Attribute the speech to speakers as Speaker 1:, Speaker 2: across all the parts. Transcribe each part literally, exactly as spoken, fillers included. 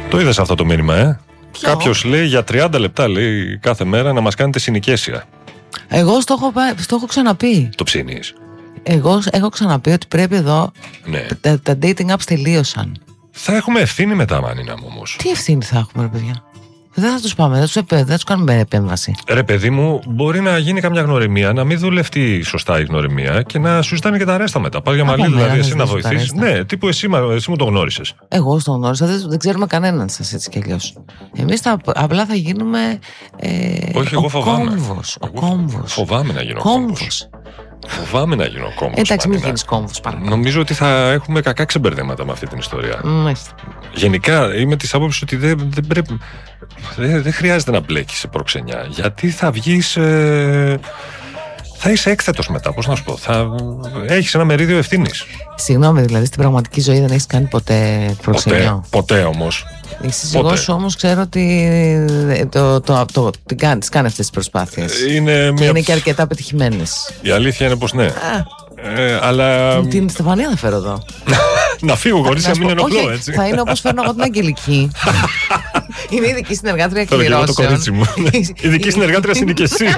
Speaker 1: Το είδες αυτό το μήνυμα, ε?
Speaker 2: Ποιο?
Speaker 1: Κάποιος λέει για τριάντα λεπτά, λέει, κάθε μέρα να μας κάνετε συνοικέσια.
Speaker 2: Εγώ στο έχω, στο έχω ξαναπεί.
Speaker 1: Το ψήνεις?
Speaker 2: Εγώ έχω ξαναπεί ότι πρέπει εδώ.
Speaker 1: Ναι.
Speaker 2: Τα, τα dating apps τελείωσαν.
Speaker 1: Θα έχουμε ευθύνη μετά, Μανίνα μου, όμως.
Speaker 2: Τι ευθύνη θα έχουμε, ρε παιδιά? Δεν θα τους πάμε, δεν τους, επέ, δεν τους κάνουμε επέμβαση.
Speaker 1: Ρε παιδί μου, μπορεί να γίνει καμιά γνωριμία, να μην δουλευτεί σωστά η γνωριμία και να σου ζητάνε και τα ρέστα μετά. Πάλι για μαλλί, δηλαδή, εσύ να βοηθήσεις. Ναι, τύπου εσύ, εσύ μου το γνώρισες.
Speaker 2: Εγώ τον γνώρισα, δεν, δεν ξέρουμε κανέναν σας έτσι κι αλλιώς. Εμείς θα, απλά θα γίνουμε. Ε,
Speaker 1: Όχι, εγώ
Speaker 2: ο
Speaker 1: φοβάμαι.
Speaker 2: Κόμβος, ο
Speaker 1: Εγώ
Speaker 2: κόμβος.
Speaker 1: Φοβάμαι να γίνω κόμβος. Φοβάμαι να γίνω κόμβος.
Speaker 2: Εντάξει, μην γίνεις κόμβος, παρακαλώ.
Speaker 1: Νομίζω ότι θα έχουμε κακά ξεμπερδέματα με αυτή την ιστορία.
Speaker 2: Μάλιστα.
Speaker 1: Γενικά είμαι της άποψης ότι δεν, δεν πρέπει. Δεν, δεν χρειάζεται να μπλέκεις σε προξενιά. Γιατί θα βγεις. Ε, θα είσαι έκθετος μετά. Πώς να σου πω. Θα έχεις ένα μερίδιο ευθύνης.
Speaker 2: Συγγνώμη, δηλαδή στην πραγματική ζωή δεν έχεις κάνει ποτέ προξενιό?
Speaker 1: Ποτέ, ποτέ όμως.
Speaker 2: Η σύζυγός σου όμως ξέρω ότι το, το, το, το, την κάνει, τις κάνει αυτές τις προσπάθειες.
Speaker 1: Είναι,
Speaker 2: και
Speaker 1: μια...
Speaker 2: είναι και αρκετά πετυχημένες.
Speaker 1: Η αλήθεια είναι πως ναι.
Speaker 2: Α,
Speaker 1: ε, αλλά...
Speaker 2: Την Στεφανία θα φέρω εδώ.
Speaker 1: Να φύγω χωρίς να μην ενοχλώ, έτσι.
Speaker 2: Θα είναι όπως φέρνω εγώ την Αγγελική. Είναι η ειδική συνεργάτρια εκκληρώσεων.
Speaker 1: Το κορίτσι μου. Η ειδική συνεργάτρια συνοικεσίων.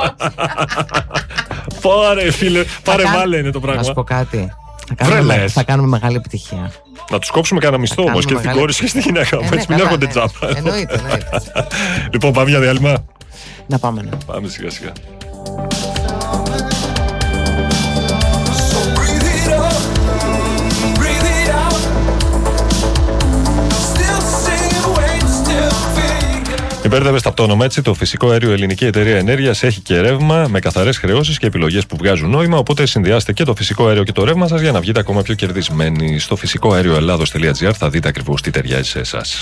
Speaker 1: Πάρε φίλε, πάρε βάλε είναι το πράγμα.
Speaker 2: Να σου πω κάτι. Θα κάνουμε, θα κάνουμε μεγάλη επιτυχία.
Speaker 1: Να τους κόψουμε κανένα μισθό όμως και στην κόρη και στη γυναίκα.
Speaker 2: Ε,
Speaker 1: έτσι μην έρχονται τσάπα.
Speaker 2: Εννοείται, εννοείται.
Speaker 1: Λοιπόν, πάμε για διάλειμμα.
Speaker 2: Να πάμε, ναι.
Speaker 1: Πάμε σιγά σιγά. Υπέρδευε στα πτώνομα έτσι. Το φυσικό αέριο Ελληνική Εταιρεία Ενέργειας έχει και ρεύμα με καθαρές χρεώσεις και επιλογές που βγάζουν νόημα. Οπότε συνδυάστε και το φυσικό αέριο και το ρεύμα σας για να βγείτε ακόμα πιο κερδισμένοι. Στο φυσικό αέριο ελλάδος τελεία τζι άρ θα δείτε ακριβώς τι ταιριάζει σε εσάς.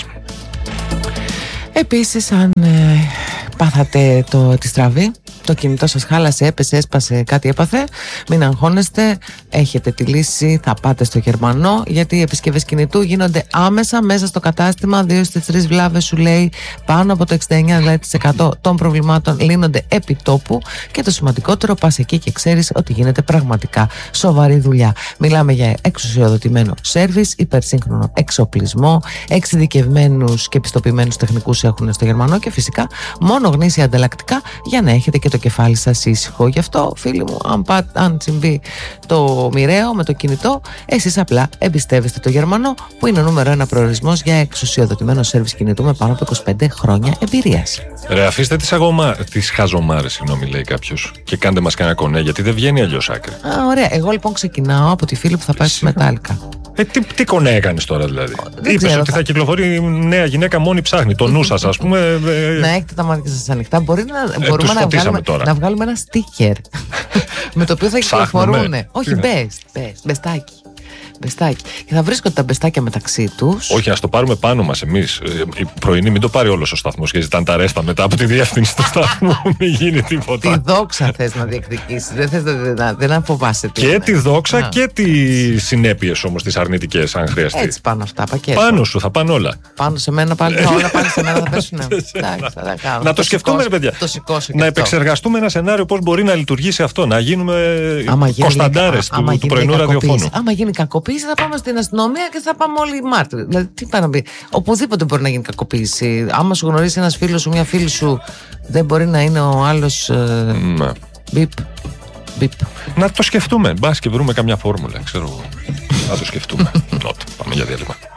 Speaker 2: Επίσης, αν ε, πάθατε το, τη στραβή, το κινητό σας χάλασε, έπεσε, έσπασε, κάτι έπαθε, μην αγχώνεστε, έχετε τη λύση, θα πάτε στο Γερμανό, γιατί οι επισκευές κινητού γίνονται άμεσα μέσα στο κατάστημα. Δύο στις τρεις βλάβες, σου λέει, πάνω από το εξήντα εννέα τοις εκατό των προβλημάτων λύνονται επί τόπου και το σημαντικότερο, πας εκεί και ξέρεις ότι γίνεται πραγματικά σοβαρή δουλειά. Μιλάμε για εξουσιοδοτημένο σέρβις, υπερσύγχρονο εξοπλισμό, εξειδικευμένους και πιστοποιημένους τεχνικούς έχουν στο Γερμανό και φυσικά μόνο γνήσια ανταλλακτικά για να έχετε και το κεφάλι σας ήσυχο. Γι' αυτό, φίλοι μου, αν, πά, αν συμβεί το μοιραίο με το κινητό, εσείς απλά εμπιστεύεστε το Γερμανό, που είναι ο νούμερο ένα προορισμός για εξουσιοδοτημένο σέρβις κινητού με πάνω από είκοσι πέντε χρόνια εμπειρίας.
Speaker 1: Ρε, αφήστε τις, αγωμα... τις χαζομάρες, συγγνώμη, λέει κάποιος, και κάντε μας κανένα κονέ, γιατί δεν βγαίνει αλλιώς άκρη.
Speaker 2: Α, ωραία. Εγώ λοιπόν ξεκινάω από τη φίλη που θα πάει στη Μετάλλικα.
Speaker 1: Ε, τι, τι κονέ έκανες τώρα δηλαδή? Είπες ότι θα... θα κυκλοφορεί νέα γυναίκα, μόνη ψάχνει. Το νου σας, ας πούμε. Ε...
Speaker 2: Να έχετε τα μάτια σας ανοιχτά. Μπορεί να,
Speaker 1: ε,
Speaker 2: μπορούμε να βγάλουμε, να βγάλουμε ένα στίκερ με το οποίο θα κυκλοφορούν. Όχι, μπες, μπες, μπεστάκι. Μπεστάκι. Και θα βρίσκονται τα μπεστάκια μεταξύ τους.
Speaker 1: Όχι, ας το πάρουμε πάνω μας εμείς. Η πρωινή μην το πάρει όλος ο σταθμός και ζητάνε τα ρέστα μετά από τη διεύθυνση του σταθμού. Μην γίνει τίποτα.
Speaker 2: Τη δόξα θες να διεκδικήσεις. Δεν θες να, δεν να φοβάσαι τίποτα.
Speaker 1: Και τη δόξα Α. και τις συνέπειες όμως τις αρνητικές, αν χρειαστεί.
Speaker 2: Έτσι πάνω αυτά, πακέτο.
Speaker 1: Πάνω σου, θα πάνε όλα.
Speaker 2: Πάνω σε μένα πάλι, όλα πάνε σε μένα θα πέσουν. Εντάξει, θα τα κάνω.
Speaker 1: Να το, το σκεφτούμε, ρε παιδιά.
Speaker 2: Το σηκώσω και
Speaker 1: να
Speaker 2: αυτό.
Speaker 1: επεξεργαστούμε ένα σενάριο πώς μπορεί να λειτουργήσει αυτό. Να γίνουμε κωνσταντάρες του, του πρωινού ραδιοφώνου.
Speaker 2: Άμα γίνει κακοποίηση, θα πάμε στην αστυνομία και θα πάμε όλοι μάρτυροι. Δηλαδή, τι πάει να πει. Οπουδήποτε μπορεί να γίνει κακοποίηση. Άμα σου γνωρίσει ένας φίλος σου, μια φίλη σου, δεν μπορεί να είναι ο άλλος. Ε,
Speaker 1: ναι.
Speaker 2: Μπιπ. Μπιπ.
Speaker 1: Να το σκεφτούμε. Μπας και βρούμε καμιά φόρμουλα, ξέρω εγώ. Να το σκεφτούμε. Νότ. Πάμε για διάλειμμα.